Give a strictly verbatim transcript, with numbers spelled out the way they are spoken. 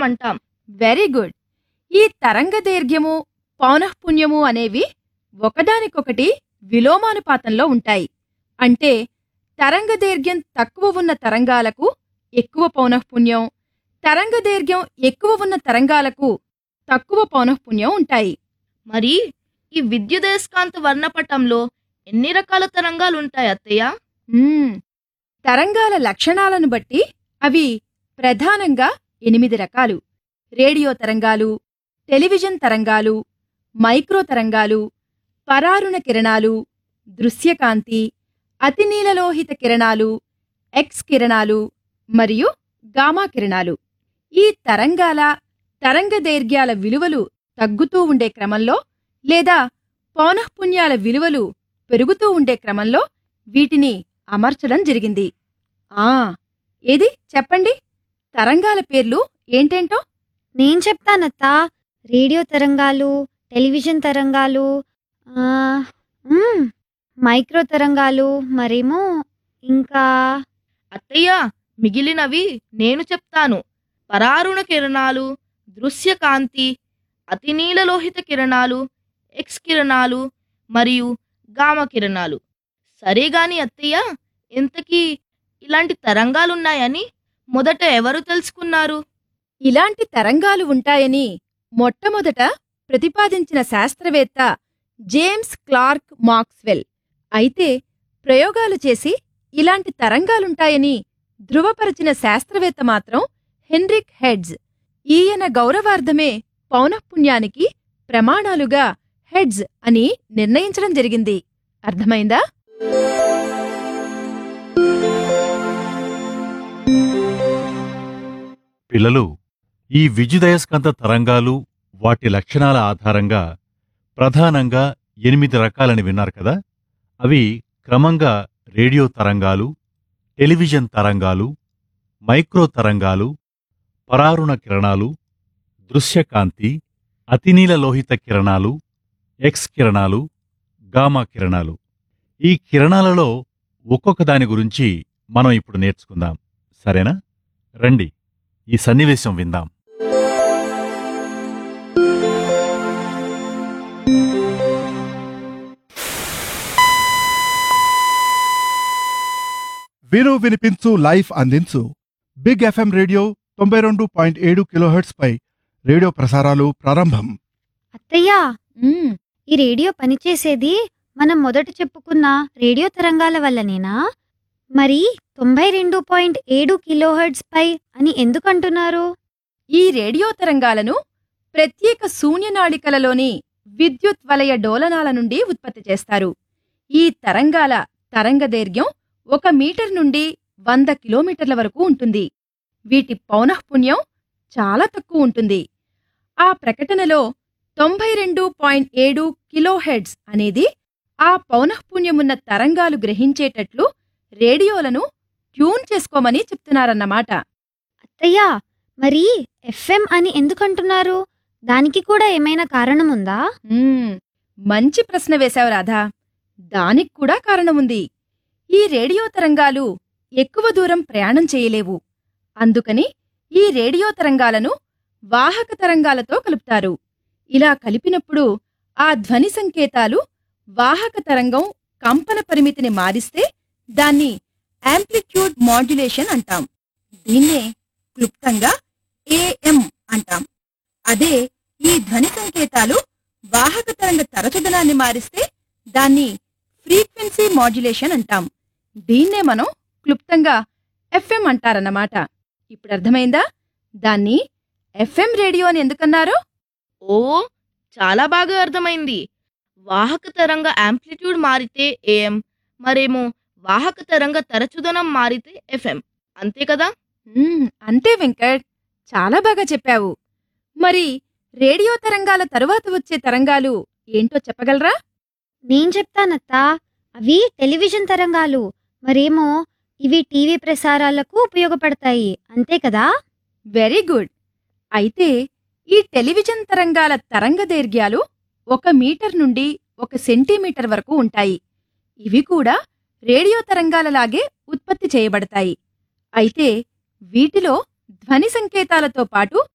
అంటాం. Very good. ఈ తరంగదైర్ఘ్యము, పౌనఃపున్యము అనేవి ఒకదానికొకటి విలోమానుపాతంలో ఉంటాయి. అంటే తరంగదైర్ఘ్యం తక్కువ ఉన్న తరంగాలకు ఎక్కువ పౌనఃపున్యం, తరంగదైర్ఘ్యం ఎక్కువ ఉన్న తరంగాలకు తక్కువ పౌనఃపున్యం ఉంటాయి. మరి ఈ విద్యుదయస్కాంత వర్ణపటంలో ఎన్ని రకాల తరంగాలుంటాయి అత్తయ్య? మ్మ్. తరంగాల లక్షణాలను బట్టి అవి ప్రధానంగా ఎనిమిది రకాలు. రేడియో తరంగాలు, టెలివిజన్ తరంగాలు, మైక్రో తరంగాలు, పరారుణ కిరణాలు, దృశ్యకాంతి, అతినీలలోహిత కిరణాలు, ఎక్స్ కిరణాలు మరియు గామా కిరణాలు. ఈ తరంగాల తరంగదైర్ఘ్యాల విలువలు తగ్గుతూ ఉండే క్రమంలో లేదా పౌనఃపున్యాల విలువలు పెరుగుతూ ఉండే క్రమంలో వీటిని అమర్చడం జరిగింది. ఆ ఏది చెప్పండి, తరంగాల పేర్లు ఏంటేంటో? నేను చెప్తానత్తా. రేడియో తరంగాలు, టెలివిజన్ తరంగాలు, ఆ, మ్మ్, మైక్రో తరంగాలు, మరేమో ఇంకా అత్తయ్య, మిగిలినవి నేను చెప్తాను. పరారుణ కిరణాలు, దృశ్యకాంతి, అతినీలలోహిత కిరణాలు, ఎక్స్ కిరణాలు మరియు గామా కిరణాలు. సరేగాని అత్తయ్య, ఇంతకీ ఇలాంటి తరంగాలున్నాయని మొదట ఎవరు తెలుసుకున్నారు? ఇలాంటి తరంగాలు ఉంటాయని మొట్టమొదట ప్రతిపాదించిన శాస్త్రవేత్త జేమ్స్ క్లార్క్ మాక్స్వెల్. అయితే ప్రయోగాలు చేసి ఇలాంటి తరంగాలుంటాయని ధృవపరచిన శాస్త్రవేత్త మాత్రం హెన్రిక్ హెడ్జ్. ఈయన గౌరవార్థమే పౌనఃపున్యానికి ప్రమాణాలుగా హెడ్జ్ అని నిర్ణయించడం జరిగింది. అర్థమైందా? పిల్లలు, ఈ విద్యుదయస్కాంత తరంగాలు, వాటి లక్షణాల ఆధారంగా ప్రధానంగా ఎనిమిది రకాలని విన్నారు కదా. అవి క్రమంగా రేడియో తరంగాలు, టెలివిజన్ తరంగాలు, మైక్రో తరంగాలు, పరారుణ కిరణాలు, దృశ్యకాంతి, అతినీలలోహిత కిరణాలు, ఎక్స్ కిరణాలు, గామా కిరణాలు. ఈ కిరణాలలో ఒక్కొక్క దాని గురించి మనం ఇప్పుడు నేర్చుకుందాం, సరేనా? రండి, ఈ సన్నివేశం విందాం. విను వినిపించు లైఫ్ అందించు బిగ్ ఎఫ్ఎం రేడియో తొంభై రెండు పాయింట్ ఏడు కిలోహెర్ట్జ్ పై రేడియో ప్రసారాలు ప్రారంభం. అత్తయ్యా, మ్మ్. ఈ రేడియో పనిచేసేది మనం మొదట చెప్పుకున్న రేడియో తరంగాల వల్లనేనా? మరి తొంభై రెండు పాయింట్ ఏడు కిలోహెర్ట్జ్ పై అని ఎందుకంటున్నారు? ఈ రేడియో తరంగాలను ప్రత్యేక శూన్యనాళికలలోని విద్యుత్ వలయ డోలనాల నుండి ఉత్పత్తి చేస్తారు. ఈ తరంగాల తరంగదైర్ఘ్యం ఒక మీటర్ నుండి వంద కిలోమీటర్ల వరకు ఉంటుంది. వీటి పౌనఃపున్యం చాలా తక్కువ ఉంటుంది. ఆ ప్రకటనలో తొంభై రెండు పాయింట్ ఏడు కిలోహెర్ట్జ్ అనేది ఆ పౌనఃపున్యమున్న తరంగాలు గ్రహించేటట్లు రేడియోలను ట్యూన్ చేసుకోమని చెప్తున్నారన్నమాట. అత్తయ్యా, మరి ఎఫ్ఎం అని ఎందుకంటున్నారు? దానికి కూడా ఏమైనా కారణముందా? మ్మ్, మంచి ప్రశ్న వేశావు రాధా. దానికి కూడా కారణముంది. ఈ రేడియో తరంగాలు ఎక్కువ దూరం ప్రయాణం చేయలేవు. అందుకని ఈ రేడియో తరంగాలను వాహక తరంగాలతో కలుపుతారు. ఇలా కలిపినప్పుడు ఆ ధ్వని సంకేతాలు వాహక తరంగం కంపన పరిమితిని మారిస్తే దాన్ని యాంప్లిట్యూడ్ మాడ్యులేషన్ అంటాం. దీన్నే క్లుప్తంగా ఏఎం అంటాం. అదే ఈ ధ్వని సంకేతాలు వాహక తరంగ తరచుదనాన్ని మారిస్తే దాన్ని ఫ్రీక్వెన్సీ మాడ్యులేషన్ అంటాం. దీన్నే మనం క్లుప్తంగా ఎఫ్ఎం అంటారన్నమాట. ఇప్పుడు అర్థమైందా దాన్ని ఎఫ్ఎం రేడియో అని ఎందుకన్నారో? ఓ, చాలా బాగా అర్థమైంది. వాహక తరంగ యాంప్లిట్యూడ్ మారితే ఏఎం, మరేమో వాహక తరంగ తరచుదనం మారితే ఎఫ్ఎం, అంతే కదా? మ్మ్, అంతే వెంకట్, చాలా బాగా చెప్పావు. మరి రేడియో తరంగాల తరువాత వచ్చే తరంగాలు ఏంటో చెప్పగలరా? నేను చెప్తానత్తా. అవి టెలివిజన్ తరంగాలు. మరేమో ఇవి టీవీ ప్రసారాలకు ఉపయోగపడతాయి, అంతే కదా? Very good. అయితే ఈ టెలివిజన్ తరంగాల తరంగదైర్ఘ్యాలు ఒక మీటర్ నుండి ఒక సెంటీమీటర్ వరకు ఉంటాయి. ఇవి కూడా రేడియో తరంగాలలాగే ఉత్పత్తి చేయబడతాయి. అయితే వీటిలో ధ్వని సంకేతాలతో పాటు